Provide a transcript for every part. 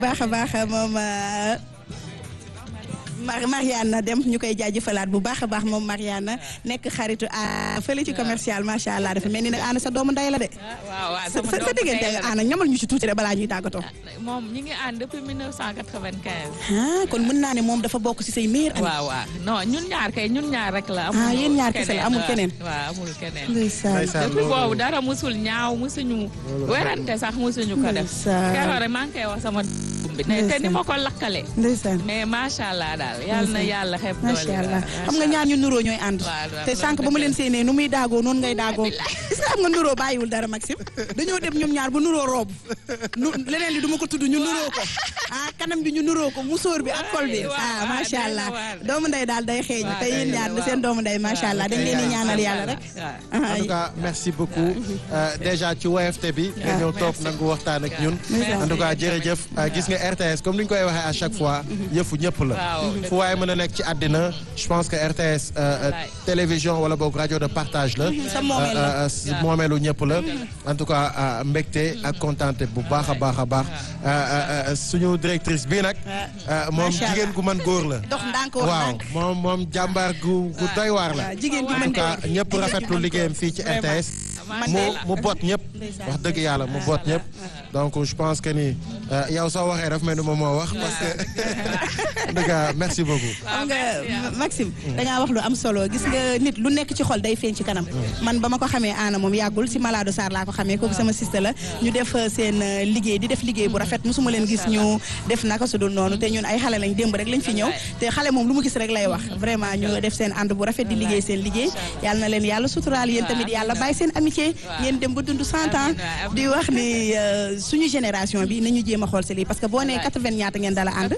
baax a baax moom Mariana Dem ñu koy jaajëfalaat bu baax a baax moom Mariana nekk xaritu fële ci commercial macha allah dafa mel ni nag Anna sa doomu ndey la de. waaw waaw sama doomu sa diggante ak Anna ñamal ñu ci tuuti rek balaa ñuy tàggatoo. moom ñi ngi ànd depuis 1995. kon mën naa ne moom dafa bokk ci say meilleur ami. waaw waaw non ñun ñaar rek la. amul yéen ñaar kese la amul keneen. waaw amul keneen. ndeysaan depuis boobu dara musul ñaaw musuñu werante sax musuñu ko def. keroog rek maa ngi koy wax sama bi te ni ma ko lakkale. ndeysaan mais macha allah daal yal na yàlla xeeb doole. macha allah xam nga ñaar ñu nuroo ñooy ànd. te sànq ba ma leen séenee nu muy daagoo noonu ngay daagoo. gis nga xam nga nuroo bàyyiwul dara Maxime dañoo dem ñoom ñaar bu nuroo roobu leneen li du ma ko tudd ñu nuroo ko kanam bi ñu nuroo ko musóor bi ak kol bi macha allah doomu ndey daal day xeeñ te yéen ñaar da seen doomu ndey macha allah dañ leen di ñaanal yàlla rek. en tout cas merci beaucoup déjà ci WFT bi nga ñëw toog nangu waxtaan ak ñun. en tout cas jërëjëf gis nga RTS comme ni ñu koy waxee à chaque fois yëfu ñëpp la. fu waaye mën a nekk ci àddina je pense que RTS télévision wala boog rajo de partage la. moomeelu ñëpp la. en tout cas mbégte ak kontaante bu baax a baax a baax suñu directrice bii nag. moom jigéen gu mën góor la. dox ndànk waaw moom jàmbaar gu doy waar la. jigéen gu en mën tout cas ñëpp rafetlu liggéeyam fii ci RTS. mu boot ñëpp wax dëgg yàlla mu boot ñëpp donc je pense que ni yow soo waxee daf mel ni moom moo wax parce que dëgg merci beaucoup. xam nga Maxime dangaa wax lu am solo gis nga nit lu nekk ci xol day feeñ ci kanam man ba ma ko xamee Anna moom yàggul si Malado Sarr laa ko xamee kooku sama sister la ñu def seen liggéey di def liggéey bu rafet mosuma leen gis ñu def naka su dul noonu te ñun ay xale lañ démb rek lañ fi ñëw te xale moom lu mu gis rek lay wax vraiment ñu def seen ànd bu rafet di liggéey seen liggéey yàlla na leen yàlla suturaal yéen tamit yàlla bàyyi seen amitié ngeen dem ba dund 100 ans di wax ni suñu génération bi nañu jéem a xool si lii parce que boo nee 80 ñaata ngeen dala ànd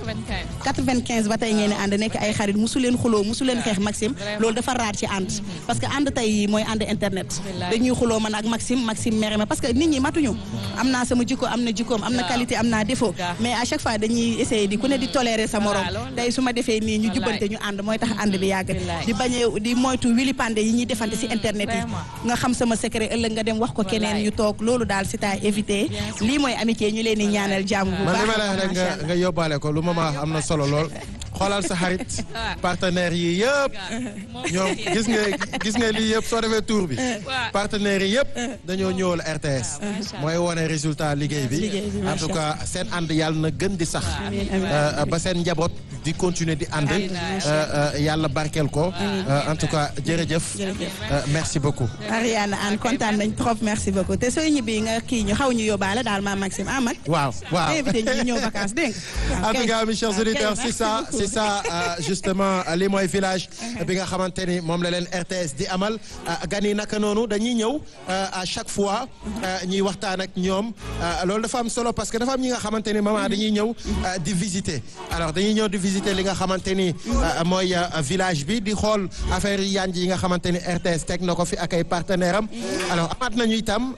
95 ba tey ngeen di ànd nekk ay xarit musu leen xuloo musu leen xeex Maxime loolu dafa raar ci ànd parce que ànd tey mooy ànd internet dañuy xuloo man ak Maxime mere ma parce que nit ñi matuñu am naa sama jikko am na jikkoom am na qualité am naa défaut mais à chaque fois dañuy essayer di ku ne di tolérer sa morom tey su ma defee nii ñu jubbante ñu ànd mooy tax ànd bi yàgg di bañee di moytu wili pande yi ñuy defante si internet yi nga xam sama secret ëllëg nga dem wax ko keneen ñu toog loolu daal c'est à éviter lii mooy amitié ñu leen di ñaanal jàmm bu baax. man li ma la wax nga yóbbaale ko lu ma wax am na solo lool xoolal sa xarit partenaires yi yëpp ñoom gis nga lii yëpp soo defee tour bi partenaires yi yëpp dañoo ñëwal RTS mooy wone résultat liggéey bi en tout cas seen ànd yàlla na gën di sax ba seen njaboot di continuer di ànd yàlla barkeel ko en tout cas jërëjëf merci beaucoup. Ariane Anne kontaan nañ trop merci beaucoup te sooy ñibbi nga kii ñu xaw ñu yóbbaale daal ma Maxime mag waaw invité ñu ñëw vacances dégg nga. en tout cas mes chers auditeurs c'est ça justement lii mooy village bi nga xamante ni moom la leen RTS di amal gan yi naka noonu dañuy ñëw à chaque fois ñuy waxtaan ak ñoom loolu dafa am solo parce que dafa am ñi nga xamante ni maman dañuy ñëw di visiter alors dañuy ñëw di visiter li nga xamante ni mooy village bi di xool affaire yi yanj yi nga xamante ni RTS teg na ko fi ak ay partenaires am alors amaat nañu itam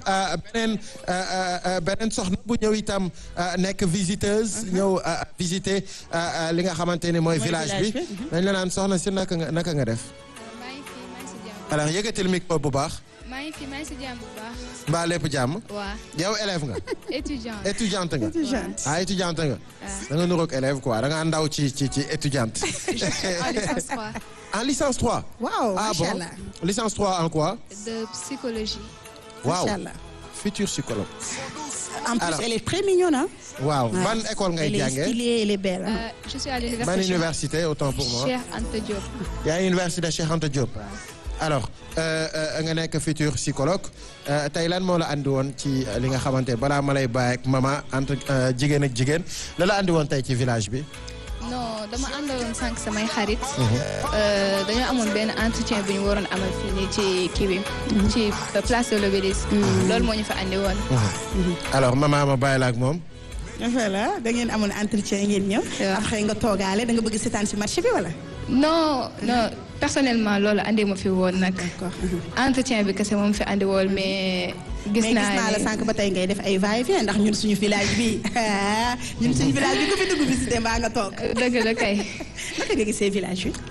beneen soxna bu ñëw itam nekk visiteuse ñëw visiter li nga xamante ni mooy village bi dañ la naan soxna si naka nga def. maa ngi fi maa ngi si jàmm. alors yëkkatil micro bu baax. maa ngi fi maa ngi si jàmm bu baax. mbaa lépp jàmm. waaw. yow élève nga. étudiante nga. étudiante nga. da nga nuroog élève quoi da nga ndaw ci étudiante. en licence 3. en licence 3. waaw macha allah licence 3 en quoi. de psychologie. waaw macha allah. futur psychologue. en plus elle est très mignonne hein. waaw ban école ngay jàngee. elle est stylée elle est belle. je suis à l'université. ban université autant pour moi. Cheikh Anta Diop. yaa ngi université Cheikh Anta Diop. alors nga nekk futur psychologue tey lan moo la andi woon ci li nga xamante balaa ma lay bàyyi ak mama entre jigéen ak jigéen la andi woon tey ci village bi. non dama àndaloon sànq samay xarit. dañoo amoon benn entretien bu ñu waroon amal fii nii ci kii bi. ci place de l'Obélisque. loolu moo ñu fa andi woon. alors mama ma bàyyi la ak moom. voilà da ngeen amoon entretien ngeen ñëw. après nga toogaale da nga bëgg seetaan ci marché bi wala. non personnellement loolu andi ma fi woon nag. entretien bi kese moom fi andi woon mais. gis naa la sànq ba tey ngay def ay va-et-vient ndax ñun suñu village bi ku fi dugg visité mbaa nga toog. dëgg la kay. naka nga gisee village bi.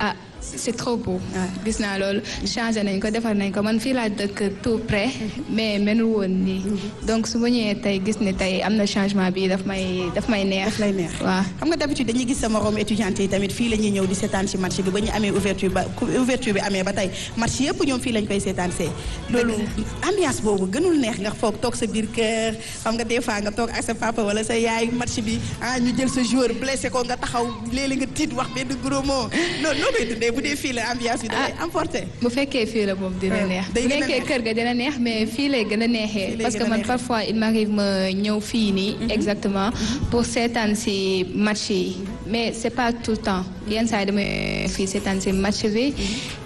c'est trop beau. gis naa loolu changé nañ ko defar nañ ko man fii laa dëkk tout près mais menul woon nii donc su ma ñëwee tey gis ne tey am na changement bi daf may neex. daf lay neex waaw. xam nga d'habitude dañuy gis sa morom étudiante yi tamit fii la ñuy ñëw di seetaan ci match bi ba ñu amee ouverture bi amee ba tey match yëpp ñoom fii lañ koy seetaan see. loolu ambiance boobu gënul neex nga foog toog sa biir kër xam nga des fois nga toog ak sa papa wala sa yaay match bi ñu jël sa joueur blessé ko nga taxaw léeg-léeg nga tiit wax benn gros mot loolu noo koy dundee bu dee fii la ambiance bi da lay emporté. bu fekkee fii la moom dina neex. bu nekkee kër ga dina neex mais fii lay gën a neexee. parce que man parfois il m'arrive ma ñëw fii nii. exactement pour seetaan si match yi mais c'est pas tout le temps yenn saa yi damay fii seetaan si match bi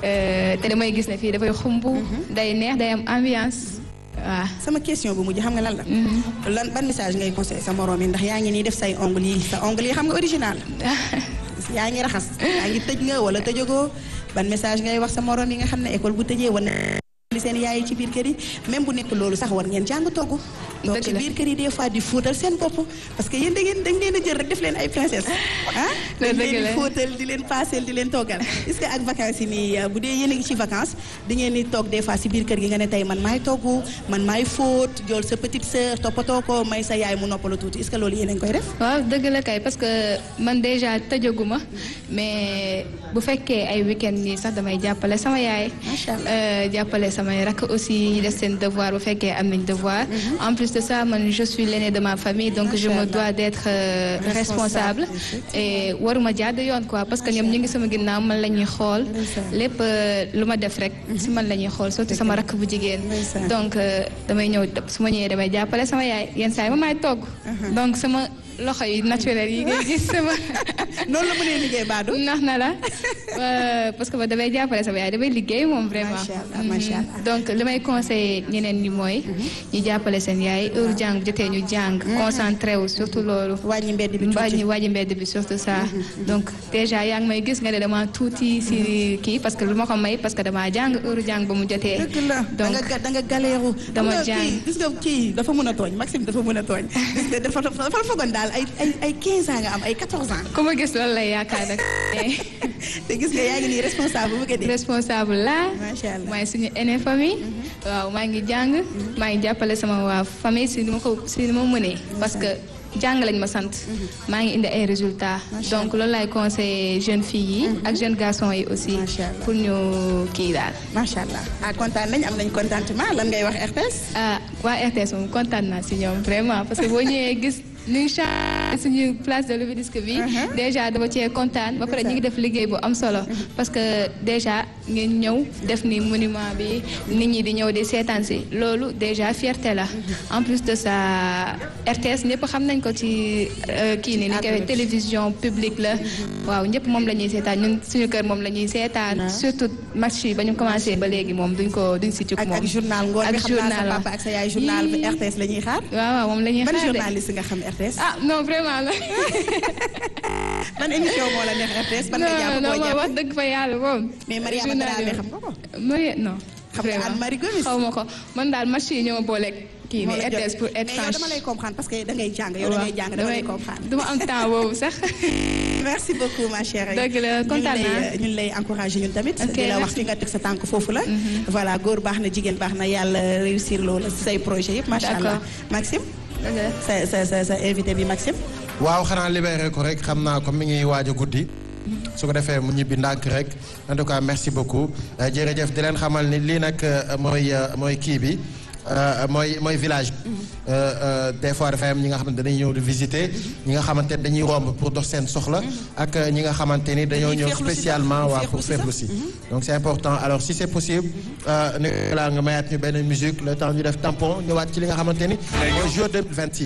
te damay gis ne fii dafay xumb. day neex day am ambiance. waaw sama question bu mujj xam nga lan la. ban message ngay conseillé sa moroom yi ndax yaa ngi nii def say ongles yi sa ongles yi xam nga original. yaa ngi raxas yaa ngi tëj nga wala tëjagoo ban message ngay wax sa moroom yi nga xam ne école bu tëjee wala li seen yaay ci biir kër yi même bu nekk loolu sax war ngeen jàng togg. donc ci biir kër yi des fois di fóotal seen bopp parce que yéen dañ leen a jël rek def leen ay princesse dañ leen di fóotal di leen paaseel di leen toggal est-ce que ak vacances yi nii bu dee yéen a ngi ci vacances di ngeen di toog des fois si biir kër gi nga ne tey man maay togg man maay fóot jool sa petite sœur toppatoo ko may sa yaay mu noppalu tuuti est-ce que loolu yéen a ngi koy def. waaw dëgg la kay parce que man déjà tëjaguma mais bu fekkee ay week-end nii sax damay jàppale sama yaay. macha allah jàppale samay rakk aussi ñu def seen devoir bu fekkee am nañ devoir. en plus de ça man je suis l'aînée de ma famille donc je me dois d'être responsable et waruma jàdd yoon quoi parce que ñoom ñu ngi sama ginnaaw man la ñuy xool lépp lu ma def rek si man la ñuy xool surtout sama rakk bu jigéen donc damay ñëw su ma ñëwee damay jàppale sama yaay yenn saa yi ma may togg donc sama loxo yi naturel yi ngay gis sama noonu la mënee liggéey baadu nax na la parce que ba damay jàppale sama yaay damay liggéey moom vraiment macha allah donc li may conseiller ñeneen ñi mooy ñu jàppale seen yaay heure jàng jotee ñu jàng concentré wu surtout loolu wàññi mbedd bi surtout ça donc déjà yaa ngi may gis nga ne dama tuuti si kii parce que lu ma ko may parce que dama jàng heure jàng ba mu jotee donc da nga galéeru dama jàng gis nga kii dafa mën a tooñ Maxime dafa mën a tooñ gis nga dafa fogoon daal ay 15 ans nga am ay 14 ans ku ma gis loolu lay yaakaar nag te gis nga yaa ngi nii responsable la macha allah maay suñu aîné famille waaw maa ngi jàng maa ngi jàppale sama waa famille si ni ma mënee parce que jàng lañ ma sant maa ngi indi ay résultats donc loolu laay conseillé jeunes filles yi ak jeunes garçons yi aussi pour ñu kii daal macha allah kontaan nañ am nañ contentement lan ngay wax RTS waa RTS moom kontaan naa si ñoom vraiment parce que boo ñëwee gis ñu ngi changé suñu place de l'Obélisque bi déjà dama cee kontaan ba pare ñu ngi def liggéey bu am solo parce que déjà ngeen ñëw def ni monument bi nit ñi di ñëw di seetaan si loolu déjà fierté la en plus de ça RTS ñëpp xam nañ ko ci kii ni koy télévision publique la waaw ñëpp moom la ñuy seetaan ñun suñu kër moom la ñuy seetaan surtout match yi ba ñu commencé ba léegi moom duñ si cuk moom ak journal ngoon bi xam naa sa papa ak sa yaay journal bi RTS la ñuy xaar waaw moom la ñuy xaar ban journaliste nga xam RTS non vraiment la ban émission moo la neex RTS ban nga jàpp non wax dëgg fa yàlla moom mais Mariama Dramé xam nga ko non xam nga Anne-Marie Gomis xaw ma ko man daal match yi ñoo booleeg kii nii RTS pour être franche mais yow dama lay comprendre parce que da ngay jàng yow da ngay jàng dama lay comprendre duma am temps boobu sax merci beaucoup ma chère dëgg la kontaan naa ñun lay encourager ñun tamit di la wax fi nga teg sa tànk foofu la voilà góor baax na jigéen baax na yàlla réussir loolu say projet yëpp macha allah Maxime sa invité bi Maxime waaw xanaa libéré ko rek xam naa ko mi ngi waaj a guddi su ko defee mu ñibbi ndànk rek en tout cas merci beaucoup jërëjëf di leen xamal ni lii nag mooy kii bi mooy village bi des fois dafay am ñi nga xamante dañuy ñëw di visiter ñi nga xamante ne dañuy romb pour dox seen soxla ak ñi nga xamante ni dañoo ñëw spécialement waa pour féexlu si donc c'est important alors si c'est possible ni la nga mayaat ñu benn musique le temps ñu def tampon ñëwaat ci li nga xamante ni mooy jour 2026